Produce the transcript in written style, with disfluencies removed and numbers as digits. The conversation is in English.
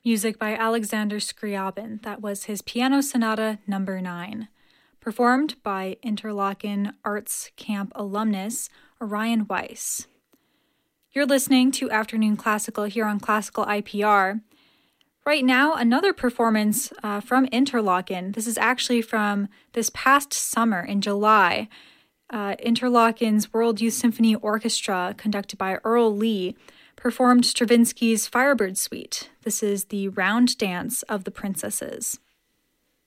music by Alexander Scriabin. That was his Piano Sonata No. 9, performed by Interlochen Arts Camp alumnus Orion Weiss. You're listening to Afternoon Classical here on Classical IPR. Right now, another performance from Interlochen. This is actually from this past summer in July. Interlochen's World Youth Symphony Orchestra, conducted by Earl Lee, performed Stravinsky's Firebird Suite. This is the Round Dance of the Princesses.